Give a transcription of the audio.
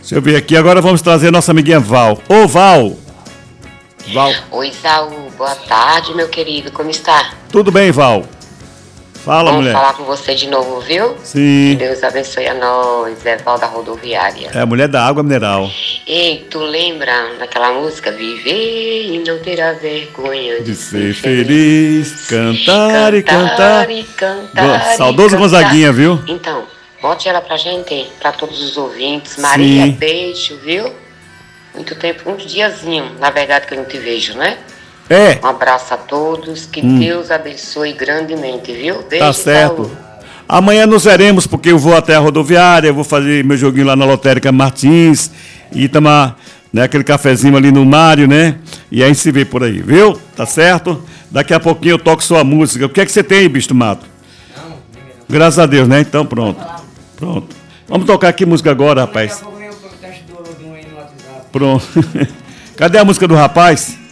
Deixa eu ver aqui, agora vamos trazer nossa amiguinha Val. Ô, Val! Val. Oi, Saul. Boa tarde, meu querido. Como está? Tudo bem, Val? Fala, Vamos mulher. falar com você de novo, viu? Sim. Que Deus abençoe a nós. É Val da Rodoviária. É a mulher da água mineral. Ei, tu lembra daquela música? Viver e não terá vergonha De ser feliz, cantar e cantar. e cantar. Saudoso e cantar. Gonzaguinha, viu? Então, bote ela pra gente, pra todos os ouvintes. Maria, Sim. beijo, viu? Muito tempo, uns diazinho, na verdade, que eu não te vejo, né? É, Um abraço a todos, que Deus abençoe grandemente, viu? Beijo, tá certo. Saúl. Amanhã nos veremos, porque eu vou até a rodoviária, eu vou fazer meu joguinho lá na Lotérica Martins e tomar, né, aquele cafezinho ali no Mário, né? E aí se vê por aí, viu? Tá certo? Daqui a pouquinho eu toco sua música. O que é que você tem aí, bicho do mato? Graças a Deus, né? Então pronto. Pronto. Vamos tocar aqui música agora, rapaz. Pronto. Cadê a música do rapaz?